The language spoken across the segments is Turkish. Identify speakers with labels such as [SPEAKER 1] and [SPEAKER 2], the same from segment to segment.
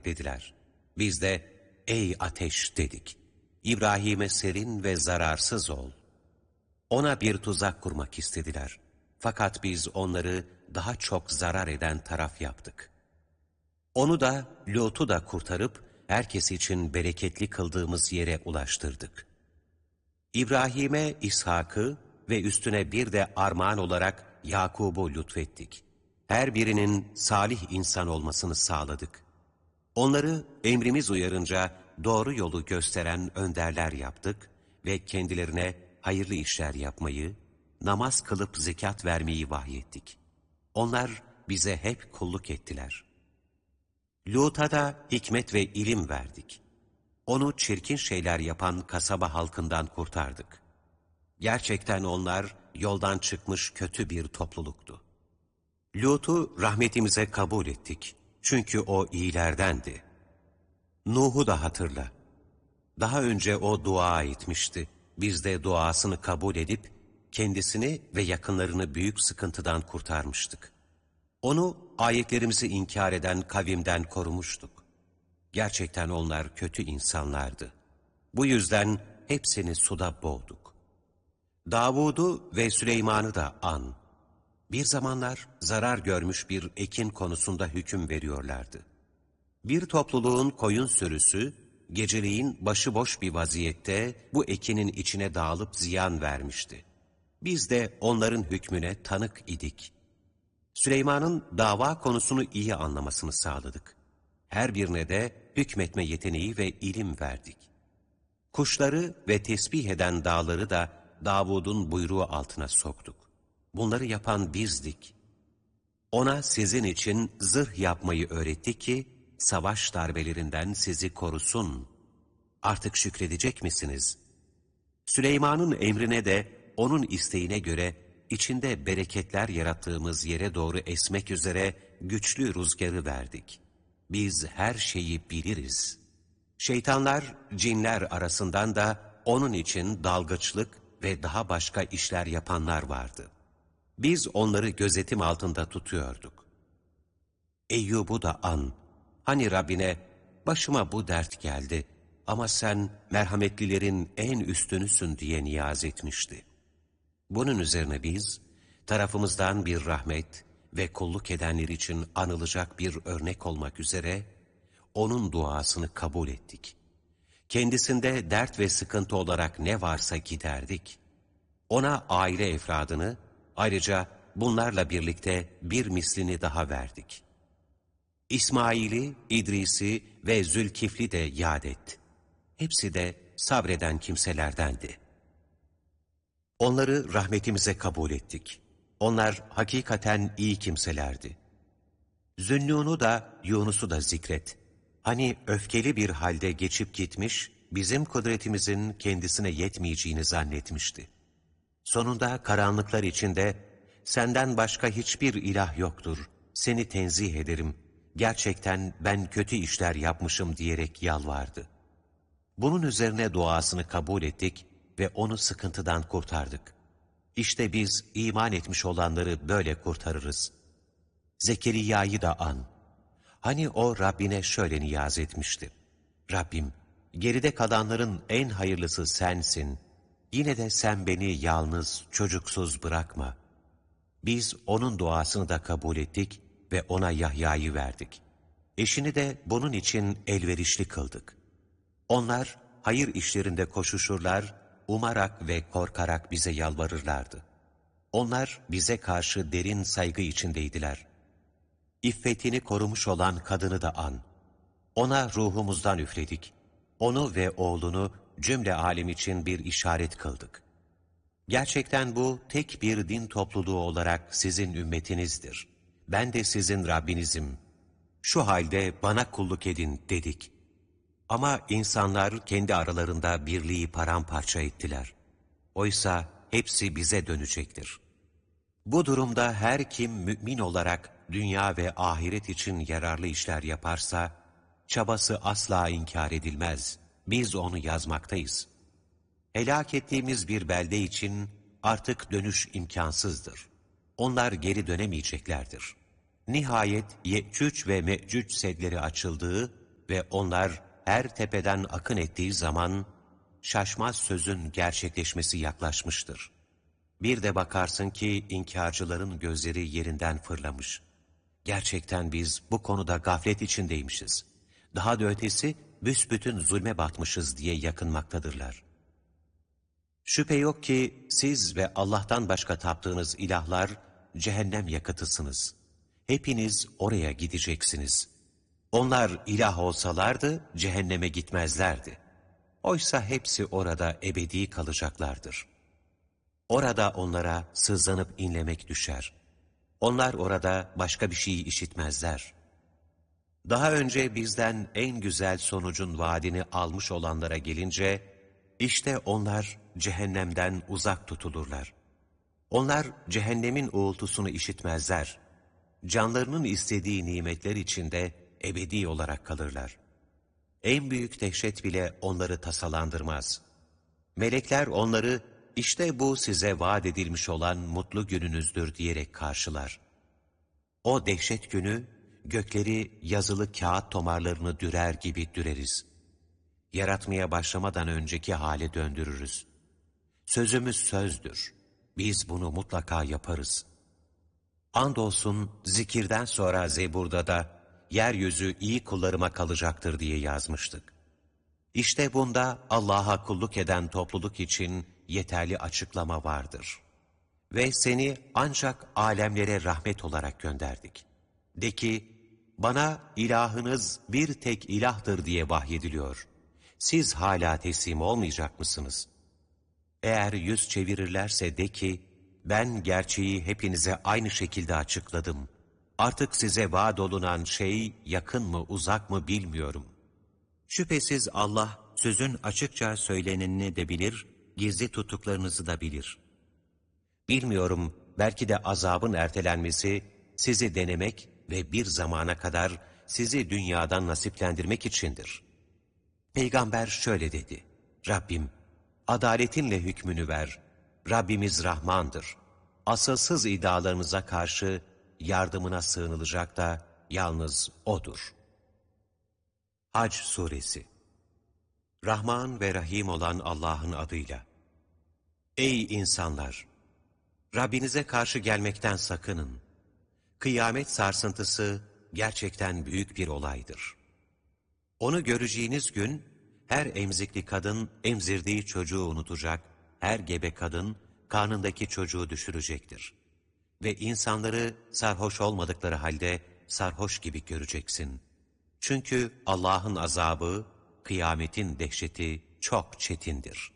[SPEAKER 1] dediler. Biz de ey ateş dedik. İbrahim'e serin ve zararsız ol. Ona bir tuzak kurmak istediler. Fakat biz onları daha çok zarar eden taraf yaptık. Onu da Lut'u da kurtarıp herkes için bereketli kıldığımız yere ulaştırdık. İbrahim'e İshak'ı ve üstüne bir de armağan olarak Yakub'u lütfettik. Her birinin salih insan olmasını sağladık. Onları emrimiz uyarınca doğru yolu gösteren önderler yaptık ve kendilerine hayırlı işler yapmayı, namaz kılıp zekat vermeyi vahyettik. Onlar bize hep kulluk ettiler. Lut'a da hikmet ve ilim verdik. Onu çirkin şeyler yapan kasaba halkından kurtardık. Gerçekten onlar yoldan çıkmış kötü bir topluluktu. Lut'u rahmetimize kabul ettik. Çünkü o iyilerdendi. Nuh'u da hatırla. Daha önce o dua etmişti. Biz de duasını kabul edip kendisini ve yakınlarını büyük sıkıntıdan kurtarmıştık. Onu ayetlerimizi inkar eden kavimden korumuştuk. Gerçekten onlar kötü insanlardı. Bu yüzden hepsini suda boğduk. Davud'u ve Süleyman'ı da an. Bir zamanlar zarar görmüş bir ekin konusunda hüküm veriyorlardı. Bir topluluğun koyun sürüsü, geceleyin başıboş bir vaziyette bu ekinin içine dağılıp ziyan vermişti. Biz de onların hükmüne tanık idik. Süleyman'ın dava konusunu iyi anlamasını sağladık. Her birine de hükmetme yeteneği ve ilim verdik. Kuşları ve tesbih eden dağları da Davud'un buyruğu altına soktuk. Bunları yapan bizdik. Ona sizin için zırh yapmayı öğretti ki, savaş darbelerinden sizi korusun. Artık şükredecek misiniz? Süleyman'ın emrine de onun isteğine göre içinde bereketler yarattığımız yere doğru esmek üzere güçlü rüzgarı verdik. Biz her şeyi biliriz. Şeytanlar, cinler arasından da onun için dalgıçlık ve daha başka işler yapanlar vardı. Biz onları gözetim altında tutuyorduk. Eyyub'u da an. Hani Rabbine, başıma bu dert geldi ama sen merhametlilerin en üstünüsün diye niyaz etmişti. Bunun üzerine biz, tarafımızdan bir rahmet ve kulluk edenler için anılacak bir örnek olmak üzere, onun duasını kabul ettik. Kendisinde dert ve sıkıntı olarak ne varsa giderdik. Ona aile efradını, ayrıca bunlarla birlikte bir mislini daha verdik. İsmail'i, İdris'i ve Zülkifl'i de yad et. Hepsi de sabreden kimselerdendi. Onları rahmetimize kabul ettik. Onlar hakikaten iyi kimselerdi. Zünnûn'u da Yunus'u da zikret. Hani öfkeli bir halde geçip gitmiş, bizim kudretimizin kendisine yetmeyeceğini zannetmişti. Sonunda karanlıklar içinde, senden başka hiçbir ilah yoktur, seni tenzih ederim, gerçekten ben kötü işler yapmışım diyerek yalvardı. Bunun üzerine duasını kabul ettik ve onu sıkıntıdan kurtardık. İşte biz iman etmiş olanları böyle kurtarırız. Zekeriya'yı da an. Hani o Rabbine şöyle niyaz etmişti. Rabbim, geride kalanların en hayırlısı sensin. Yine de sen beni yalnız, çocuksuz bırakma. Biz onun duasını da kabul ettik ve ona Yahya'yı verdik. Eşini de bunun için elverişli kıldık. Onlar hayır işlerinde koşuşurlar, umarak ve korkarak bize yalvarırlardı. Onlar bize karşı derin saygı içindeydiler. İffetini korumuş olan kadını da an. Ona ruhumuzdan üfledik. Onu ve oğlunu cümle alem için bir işaret kıldık. Gerçekten bu tek bir din topluluğu olarak sizin ümmetinizdir. Ben de sizin Rabbinizim. Şu halde bana kulluk edin dedik. Ama insanlar kendi aralarında birliği paramparça ettiler. Oysa hepsi bize dönecektir. Bu durumda her kim mümin olarak dünya ve ahiret için yararlı işler yaparsa, çabası asla inkar edilmez. Biz onu yazmaktayız. Helak ettiğimiz bir belde için artık dönüş imkansızdır. Onlar geri dönemeyeceklerdir. Nihayet Ye'cüc ve Me'cüc sedleri açıldığı ve onlar her tepeden akın ettiği zaman şaşmaz sözün gerçekleşmesi yaklaşmıştır. Bir de bakarsın ki inkarcıların gözleri yerinden fırlamış. Gerçekten biz bu konuda gaflet içindeymişiz. Daha da ötesi büsbütün zulme batmışız diye yakınmaktadırlar. Şüphe yok ki siz ve Allah'tan başka taptığınız ilahlar cehennem yakıtısınız. Hepiniz oraya gideceksiniz. Onlar ilah olsalardı cehenneme gitmezlerdi. Oysa hepsi orada ebedi kalacaklardır. Orada onlara sızlanıp inlemek düşer. Onlar orada başka bir şeyi işitmezler. Daha önce bizden en güzel sonucun vaadini almış olanlara gelince, işte onlar cehennemden uzak tutulurlar. Onlar cehennemin uğultusunu işitmezler. Canlarının istediği nimetler içinde ebedi olarak kalırlar. En büyük dehşet bile onları tasalandırmaz. Melekler onları, işte bu size vaat edilmiş olan mutlu gününüzdür diyerek karşılar. O dehşet günü, gökleri yazılı kağıt tomarlarını dürer gibi düreriz. Yaratmaya başlamadan önceki hale döndürürüz. Sözümüz sözdür. Biz bunu mutlaka yaparız. Andolsun zikirden sonra Zebur'da da yeryüzü iyi kullarıma kalacaktır diye yazmıştık. İşte bunda Allah'a kulluk eden topluluk için yeterli açıklama vardır. Ve seni ancak alemlere rahmet olarak gönderdik. De ki, bana ilahınız bir tek ilahtır diye vahyediliyor. Siz hala teslim olmayacak mısınız? Eğer yüz çevirirlerse de ki, ben gerçeği hepinize aynı şekilde açıkladım. Artık size vaat olunan şey yakın mı uzak mı bilmiyorum. Şüphesiz Allah sözün açıkça söylenenini de bilir, gizli tuttuklarınızı da bilir. Bilmiyorum, belki de azabın ertelenmesi sizi denemek ve bir zamana kadar sizi dünyadan nasiplendirmek içindir. Peygamber şöyle dedi: Rabbim, adaletinle hükmünü ver. Rabbimiz Rahmandır. Asılsız iddialarınıza karşı yardımına sığınılacak da yalnız O'dur. Hac Suresi. Rahman ve Rahim olan Allah'ın adıyla. Ey insanlar! Rabbinize karşı gelmekten sakının. Kıyamet sarsıntısı gerçekten büyük bir olaydır. Onu göreceğiniz gün, her emzikli kadın emzirdiği çocuğu unutacak, her gebe kadın karnındaki çocuğu düşürecektir. Ve insanları sarhoş olmadıkları halde sarhoş gibi göreceksin. Çünkü Allah'ın azabı, kıyametin dehşeti çok çetindir.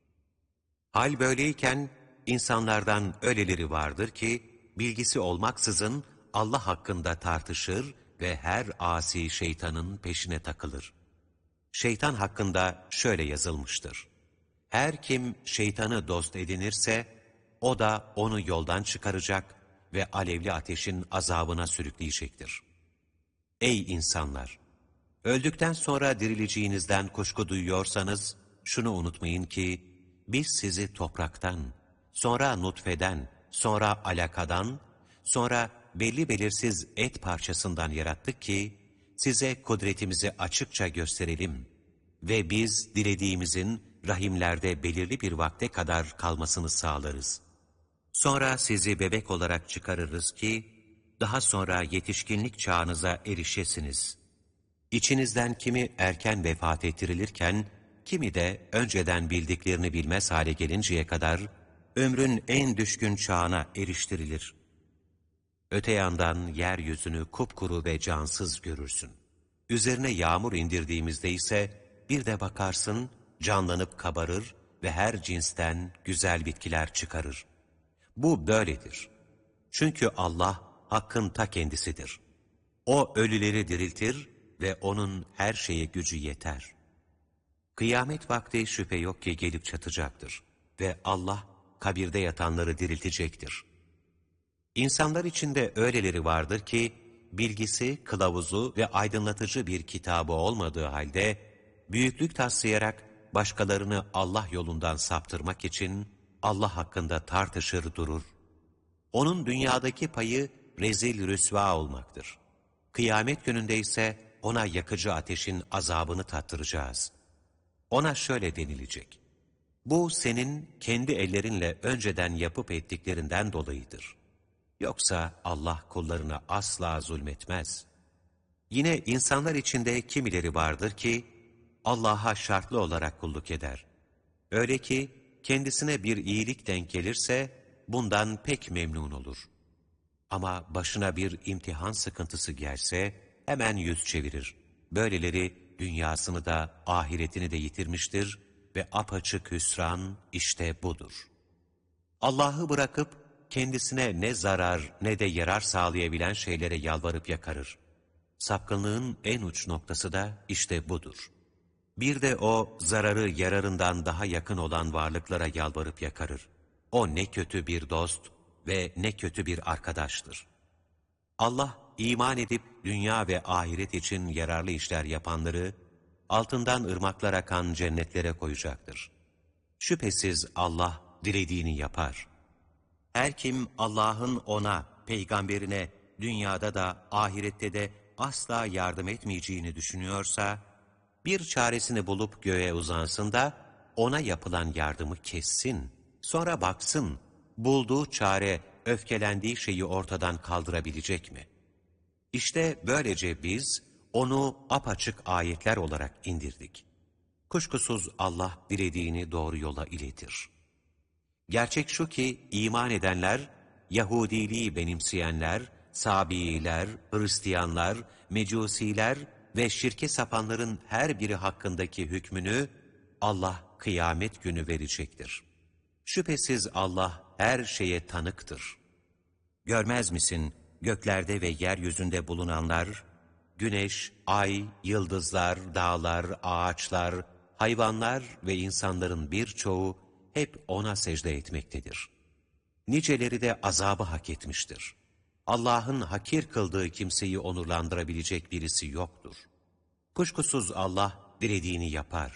[SPEAKER 1] Hal böyleyken, insanlardan öyleleri vardır ki, bilgisi olmaksızın Allah hakkında tartışır ve her asi şeytanın peşine takılır. Şeytan hakkında şöyle yazılmıştır: her kim şeytanı dost edinirse, o da onu yoldan çıkaracak ve alevli ateşin azabına sürükleyecektir. Ey insanlar! Öldükten sonra dirileceğinizden kuşku duyuyorsanız, şunu unutmayın ki, biz sizi topraktan, sonra nutfeden, sonra alakadan, sonra belli belirsiz et parçasından yarattık ki, size kudretimizi açıkça gösterelim ve biz dilediğimizin rahimlerde belirli bir vakte kadar kalmasını sağlarız. Sonra sizi bebek olarak çıkarırız ki, daha sonra yetişkinlik çağınıza erişesiniz. İçinizden kimi erken vefat ettirilirken, kimi de önceden bildiklerini bilmez hale gelinceye kadar, ömrün en düşkün çağına eriştirilir. Öte yandan yeryüzünü kupkuru ve cansız görürsün. Üzerine yağmur indirdiğimizde ise bir de bakarsın canlanıp kabarır ve her cinsten güzel bitkiler çıkarır. Bu böyledir. Çünkü Allah hakkın ta kendisidir. O ölüleri diriltir ve O'nun her şeye gücü yeter. Kıyamet vakti şüphe yok ki gelip çatacaktır ve Allah kabirde yatanları diriltecektir. İnsanlar içinde öyleleri vardır ki, bilgisi, kılavuzu ve aydınlatıcı bir kitabı olmadığı halde, büyüklük taslayarak başkalarını Allah yolundan saptırmak için Allah hakkında tartışır durur. Onun dünyadaki payı rezil rüsva olmaktır. Kıyamet gününde ise ona yakıcı ateşin azabını tattıracağız. Ona şöyle denilecek: bu senin kendi ellerinle önceden yapıp ettiklerinden dolayıdır. Yoksa Allah kullarına asla zulmetmez. Yine insanlar içinde kimileri vardır ki Allah'a şartlı olarak kulluk eder. Öyle ki kendisine bir iyilik denk gelirse bundan pek memnun olur. Ama başına bir imtihan sıkıntısı gelse hemen yüz çevirir. Böyleleri dünyasını da ahiretini de yitirmiştir ve apaçık hüsran işte budur. Allah'ı bırakıp kendisine ne zarar ne de yarar sağlayabilen şeylere yalvarıp yakarır. Sapkınlığın en uç noktası da işte budur. Bir de o zararı yararından daha yakın olan varlıklara yalvarıp yakarır. O ne kötü bir dost ve ne kötü bir arkadaştır. Allah iman edip dünya ve ahiret için yararlı işler yapanları altından ırmaklar akan cennetlere koyacaktır. Şüphesiz Allah dilediğini yapar. Her kim Allah'ın ona, peygamberine dünyada da ahirette de asla yardım etmeyeceğini düşünüyorsa, bir çaresini bulup göğe uzansın da ona yapılan yardımı kessin. Sonra baksın, bulduğu çare öfkelendiği şeyi ortadan kaldırabilecek mi? İşte böylece biz onu apaçık ayetler olarak indirdik. Kuşkusuz Allah dilediğini doğru yola iletir. Gerçek şu ki iman edenler, Yahudiliği benimseyenler, Sabiiler, Hristiyanlar, Mecusiler ve şirke sapanların her biri hakkındaki hükmünü Allah kıyamet günü verecektir. Şüphesiz Allah her şeye tanıktır. Görmez misin göklerde ve yeryüzünde bulunanlar, güneş, ay, yıldızlar, dağlar, ağaçlar, hayvanlar ve insanların birçoğu hep ona secde etmektedir. Niceleri de azabı hak etmiştir. Allah'ın hakir kıldığı kimseyi onurlandırabilecek birisi yoktur. Kuşkusuz Allah dilediğini yapar.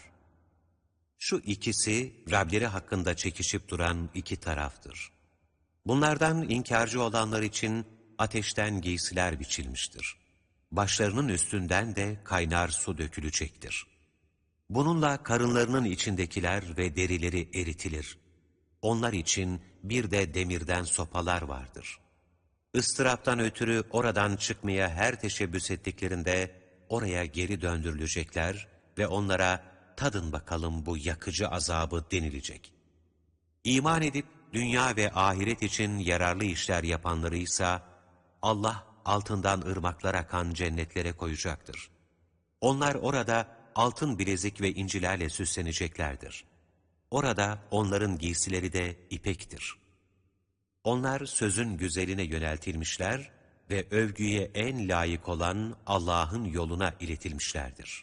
[SPEAKER 1] Şu ikisi Rableri hakkında çekişip duran iki taraftır. Bunlardan inkarcı olanlar için ateşten giysiler biçilmiştir. Başlarının üstünden de kaynar su dökülecektir. Bununla karınlarının içindekiler ve derileri eritilir. Onlar için bir de demirden sopalar vardır. Istıraptan ötürü oradan çıkmaya her teşebbüs ettiklerinde oraya geri döndürülecekler ve onlara tadın bakalım bu yakıcı azabı denilecek. İman edip dünya ve ahiret için yararlı işler yapanlarıysa Allah altından ırmaklar akan cennetlere koyacaktır. Onlar orada altın bilezik ve incilerle süsleneceklerdir. Orada onların giysileri de ipektir. Onlar sözün güzeline yöneltilmişler ve övgüye en layık olan Allah'ın yoluna iletilmişlerdir.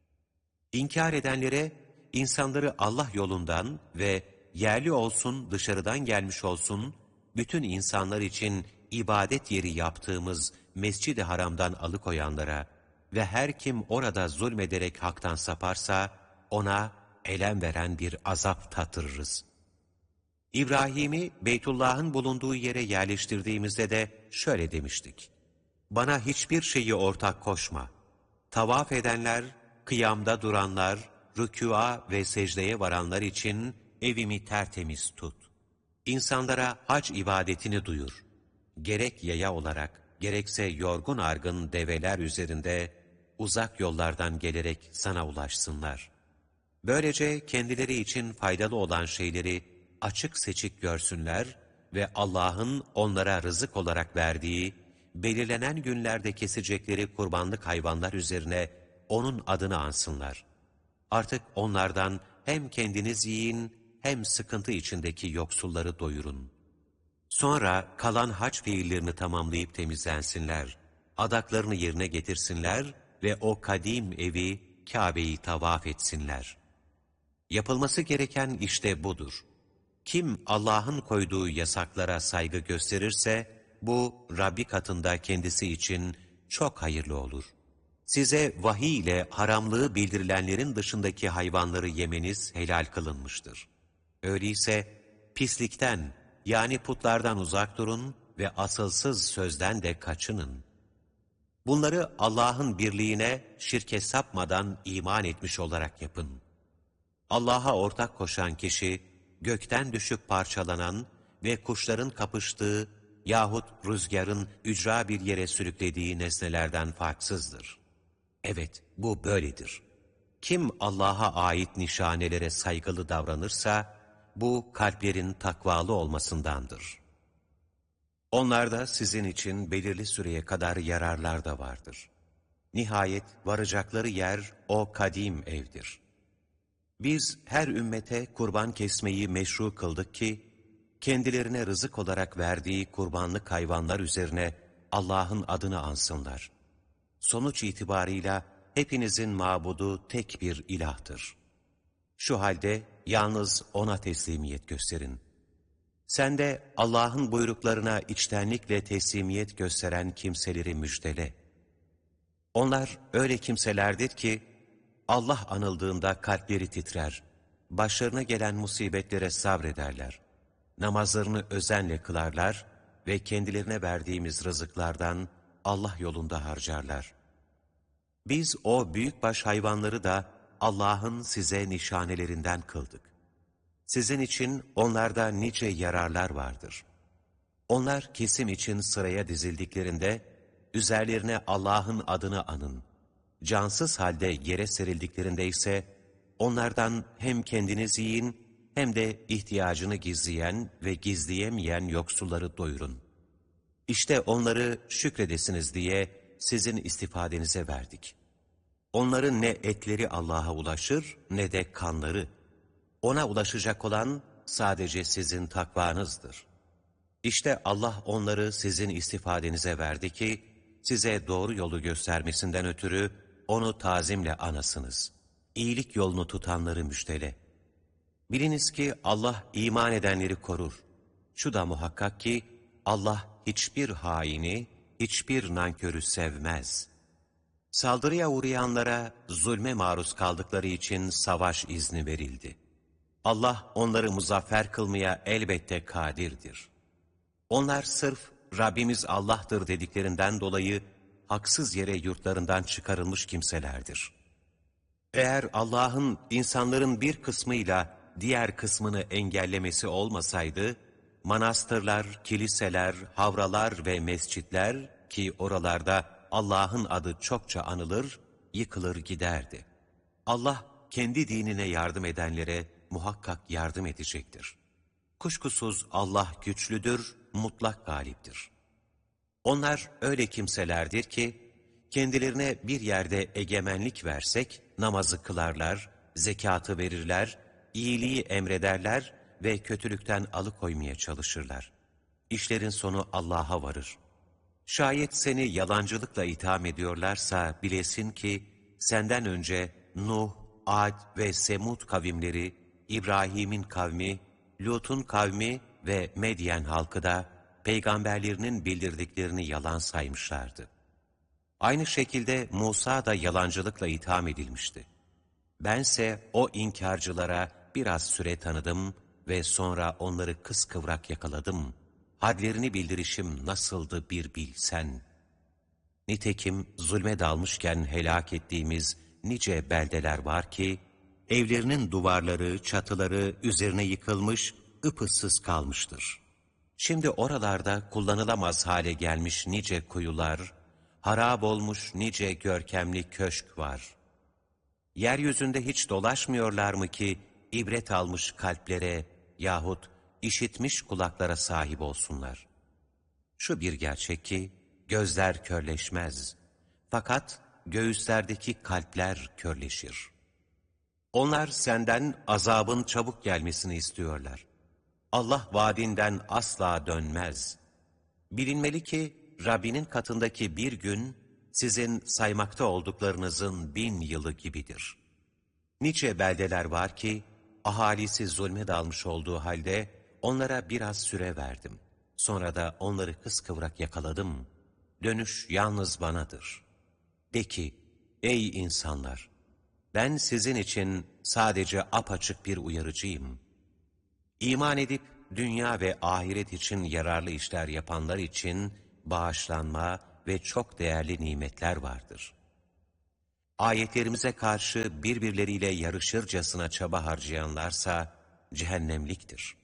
[SPEAKER 1] İnkar edenlere insanları Allah yolundan ve yerli olsun dışarıdan gelmiş olsun bütün insanlar için ibadet yeri yaptığımız Mescid-i Haram'dan alıkoyanlara ve her kim orada zulmederek haktan saparsa ona elem veren bir azap tattırırız. İbrahim'i Beytullah'ın bulunduğu yere yerleştirdiğimizde de şöyle demiştik: bana hiçbir şeyi ortak koşma. Tavaf edenler, kıyamda duranlar, rükûa ve secdeye varanlar için evimi tertemiz tut. İnsanlara hac ibadetini duyur. Gerek yaya olarak, gerekse yorgun argın develer üzerinde uzak yollardan gelerek sana ulaşsınlar. Böylece kendileri için faydalı olan şeyleri açık seçik görsünler ve Allah'ın onlara rızık olarak verdiği, belirlenen günlerde kesecekleri kurbanlık hayvanlar üzerine onun adını ansınlar. Artık onlardan hem kendiniz yiyin, hem sıkıntı içindeki yoksulları doyurun. Sonra kalan hac fiillerini tamamlayıp temizlensinler, adaklarını yerine getirsinler ve o kadim evi, Kabe'yi tavaf etsinler. Yapılması gereken işte budur. Kim Allah'ın koyduğu yasaklara saygı gösterirse, bu Rabbi katında kendisi için çok hayırlı olur. Size vahiy ile haramlığı bildirilenlerin dışındaki hayvanları yemeniz helal kılınmıştır. Öyleyse pislikten yani putlardan uzak durun ve asılsız sözden de kaçının. Bunları Allah'ın birliğine şirke sapmadan iman etmiş olarak yapın. Allah'a ortak koşan kişi, gökten düşüp parçalanan ve kuşların kapıştığı yahut rüzgarın ücra bir yere sürüklediği nesnelerden farksızdır. Evet, bu böyledir. Kim Allah'a ait nişanelere saygılı davranırsa, bu kalplerin takvalı olmasındandır. Onlarda sizin için belirli süreye kadar yararlar da vardır. Nihayet varacakları yer o kadim evdir. Biz her ümmete kurban kesmeyi meşru kıldık ki, kendilerine rızık olarak verdiği kurbanlık hayvanlar üzerine Allah'ın adını ansınlar. Sonuç itibarıyla hepinizin mabudu tek bir ilahtır. Şu halde yalnız O'na teslimiyet gösterin. Sen de Allah'ın buyruklarına içtenlikle teslimiyet gösteren kimseleri müjdele. Onlar öyle kimselerdir ki, Allah anıldığında kalpleri titrer, başlarına gelen musibetlere sabrederler, namazlarını özenle kılarlar ve kendilerine verdiğimiz rızıklardan Allah yolunda harcarlar. Biz o büyükbaş hayvanları da Allah'ın size nişanelerinden kıldık. Sizin için onlarda nice yararlar vardır. Onlar kesim için sıraya dizildiklerinde, üzerlerine Allah'ın adını anın. Cansız halde yere serildiklerinde ise, onlardan hem kendiniz yiyin, hem de ihtiyacını gizleyen ve gizleyemeyen yoksulları doyurun. İşte onları şükredesiniz diye sizin istifadenize verdik. Onların ne etleri Allah'a ulaşır, ne de kanları. Ona ulaşacak olan sadece sizin takvanızdır. İşte Allah onları sizin istifadenize verdi ki, size doğru yolu göstermesinden ötürü onu tazimle anasınız. İyilik yolunu tutanları müjdele. Biliniz ki Allah iman edenleri korur. Şu da muhakkak ki Allah hiçbir haini, hiçbir nankörü sevmez. Saldırıya uğrayanlara zulme maruz kaldıkları için savaş izni verildi. Allah onları muzaffer kılmaya elbette kadirdir. Onlar sırf Rabbimiz Allah'tır dediklerinden dolayı haksız yere yurtlarından çıkarılmış kimselerdir. Eğer Allah'ın insanların bir kısmıyla diğer kısmını engellemesi olmasaydı, manastırlar, kiliseler, havralar ve mescitler ki oralarda Allah'ın adı çokça anılır, yıkılır giderdi. Allah kendi dinine yardım edenlere muhakkak yardım edecektir. Kuşkusuz Allah güçlüdür, mutlak galiptir. Onlar öyle kimselerdir ki, kendilerine bir yerde egemenlik versek, namazı kılarlar, zekatı verirler, iyiliği emrederler ve kötülükten alıkoymaya çalışırlar. İşlerin sonu Allah'a varır. Şayet seni yalancılıkla itham ediyorlarsa bilesin ki, senden önce Nuh, Ad ve Semud kavimleri, İbrahim'in kavmi, Lut'un kavmi ve Medyen halkı da peygamberlerinin bildirdiklerini yalan saymışlardı. Aynı şekilde Musa da yalancılıkla itham edilmişti. Bense o inkarcılara biraz süre tanıdım ve sonra onları kıskıvrak yakaladım. Hadlerini bildirişim nasıldı bir bilsen. Nitekim zulme dalmışken helak ettiğimiz nice beldeler var ki, evlerinin duvarları, çatıları üzerine yıkılmış, ıpıssız kalmıştır. Şimdi oralarda kullanılamaz hale gelmiş nice kuyular, harap olmuş nice görkemli köşk var. Yeryüzünde hiç dolaşmıyorlar mı ki, ibret almış kalplere yahut işitmiş kulaklara sahip olsunlar? Şu bir gerçek ki, gözler körleşmez. Fakat göğüslerdeki kalpler körleşir. Onlar senden azabın çabuk gelmesini istiyorlar. Allah vaadinden asla dönmez. Bilinmeli ki Rabbinin katındaki bir gün sizin saymakta olduklarınızın 1000 yılı gibidir. Nice beldeler var ki ahalisi zulme dalmış olduğu halde onlara biraz süre verdim. Sonra da onları kıskıvrak yakaladım. Dönüş yalnız banadır. De ki, ey insanlar! Ben sizin için sadece apaçık bir uyarıcıyım. İman edip dünya ve ahiret için yararlı işler yapanlar için bağışlanma ve çok değerli nimetler vardır. Ayetlerimize karşı birbirleriyle yarışırcasına çaba harcayanlarsa cehennemliktir.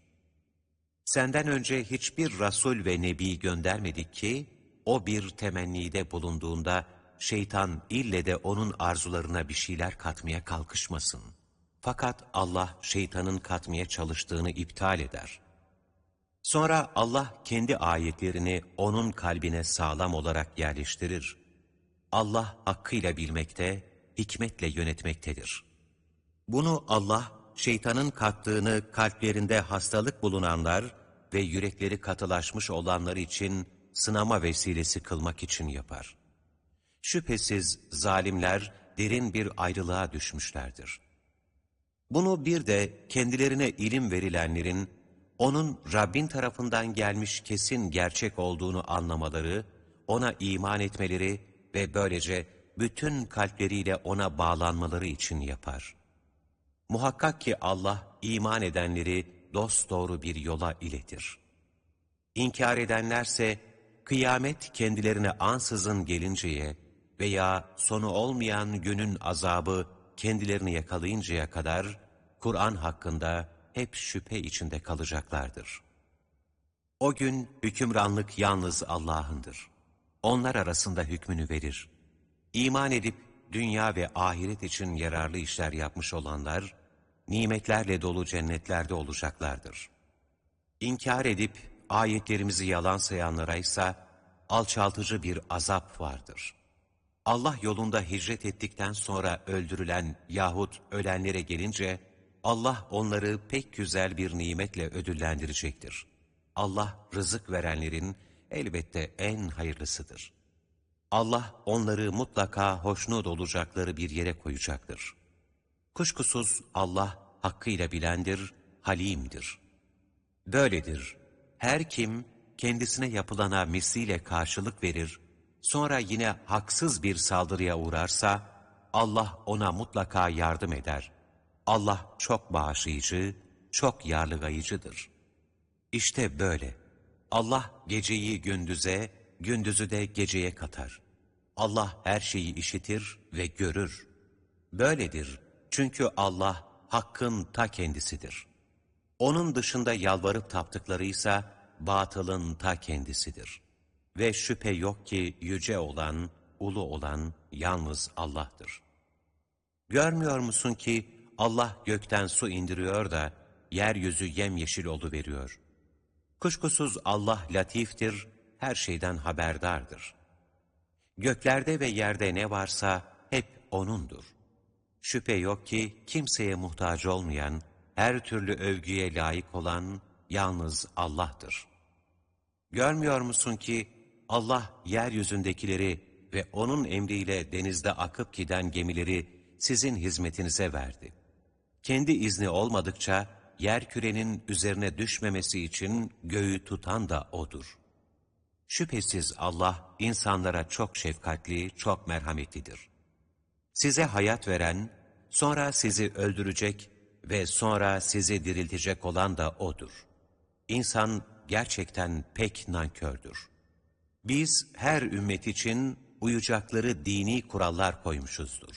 [SPEAKER 1] Senden önce hiçbir Rasul ve Nebi göndermedik ki, o bir temennide bulunduğunda, şeytan ille de onun arzularına bir şeyler katmaya kalkışmasın. Fakat Allah şeytanın katmaya çalıştığını iptal eder. Sonra Allah kendi ayetlerini onun kalbine sağlam olarak yerleştirir. Allah hakkıyla bilmekte, hikmetle yönetmektedir. Bunu Allah, şeytanın kattığını kalplerinde hastalık bulunanlar ve yürekleri katılaşmış olanlar için sınama vesilesi kılmak için yapar. Şüphesiz zalimler derin bir ayrılığa düşmüşlerdir. Bunu bir de kendilerine ilim verilenlerin, onun Rabbin tarafından gelmiş kesin gerçek olduğunu anlamaları, ona iman etmeleri ve böylece bütün kalpleriyle ona bağlanmaları için yapar. Muhakkak ki Allah iman edenleri dosdoğru bir yola iletir. İnkar edenlerse kıyamet kendilerine ansızın gelinceye veya sonu olmayan günün azabı kendilerini yakalayıncaya kadar Kur'an hakkında hep şüphe içinde kalacaklardır. O gün hükümranlık yalnız Allah'ındır. Onlar arasında hükmünü verir. İman edip dünya ve ahiret için yararlı işler yapmış olanlar, nimetlerle dolu cennetlerde olacaklardır. İnkar edip ayetlerimizi yalan sayanlara ise alçaltıcı bir azap vardır. Allah yolunda hicret ettikten sonra öldürülen yahut ölenlere gelince, Allah onları pek güzel bir nimetle ödüllendirecektir. Allah rızık verenlerin elbette en hayırlısıdır. Allah onları mutlaka hoşnut olacakları bir yere koyacaktır. Kuşkusuz Allah hakkıyla bilendir, halimdir. Böyledir. Her kim kendisine yapılana misliyle karşılık verir, sonra yine haksız bir saldırıya uğrarsa, Allah ona mutlaka yardım eder. Allah çok bağışlayıcı, çok yarlıgayıcıdır. İşte böyle. Allah geceyi gündüze, gündüzü de geceye katar. Allah her şeyi işitir ve görür. Böyledir. Çünkü Allah hakkın ta kendisidir. Onun dışında yalvarıp taptıklarıysa batılın ta kendisidir. Ve şüphe yok ki yüce olan, ulu olan yalnız Allah'tır. Görmüyor musun ki Allah gökten su indiriyor da yeryüzü yemyeşil oluveriyor. Kuşkusuz Allah latiftir, her şeyden haberdardır. Göklerde ve yerde ne varsa hep O'nundur. Şüphe yok ki kimseye muhtaç olmayan, her türlü övgüye layık olan yalnız Allah'tır. Görmüyor musun ki Allah yeryüzündekileri ve O'nun emriyle denizde akıp giden gemileri sizin hizmetinize verdi. Kendi izni olmadıkça yerkürenin üzerine düşmemesi için göğü tutan da O'dur. Şüphesiz Allah insanlara çok şefkatli, çok merhametlidir. Size hayat veren, sonra sizi öldürecek ve sonra sizi diriltecek olan da O'dur. İnsan gerçekten pek nankördür. Biz her ümmet için uyacakları dini kurallar koymuşuzdur.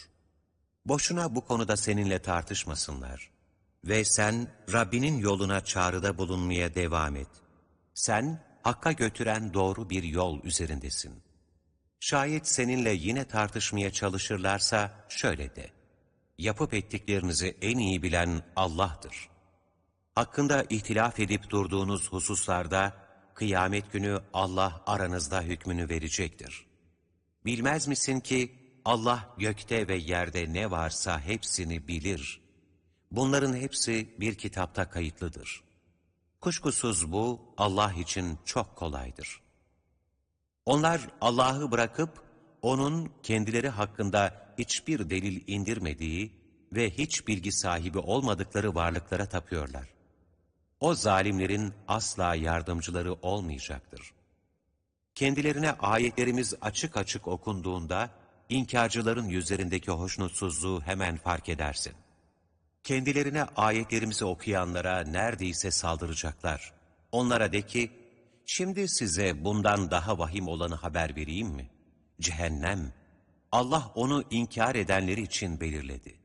[SPEAKER 1] Boşuna bu konuda seninle tartışmasınlar. Ve sen Rabbinin yoluna çağrıda bulunmaya devam et. Sen Hakk'a götüren doğru bir yol üzerindesin. Şayet seninle yine tartışmaya çalışırlarsa şöyle de: yapıp ettiklerinizi en iyi bilen Allah'tır. Hakkında ihtilaf edip durduğunuz hususlarda kıyamet günü Allah aranızda hükmünü verecektir. Bilmez misin ki Allah gökte ve yerde ne varsa hepsini bilir. Bunların hepsi bir kitapta kayıtlıdır. Kuşkusuz bu Allah için çok kolaydır. Onlar Allah'ı bırakıp O'nun kendileri hakkında hiçbir delil indirmediği ve hiç bilgi sahibi olmadıkları varlıklara tapıyorlar. O zalimlerin asla yardımcıları olmayacaktır. Kendilerine ayetlerimiz açık açık okunduğunda inkarcıların yüzlerindeki hoşnutsuzluğu hemen fark edersin. Kendilerine ayetlerimizi okuyanlara neredeyse saldıracaklar. Onlara de ki, şimdi size bundan daha vahim olanı haber vereyim mi? cehennem, Allah onu inkar edenleri için belirledi.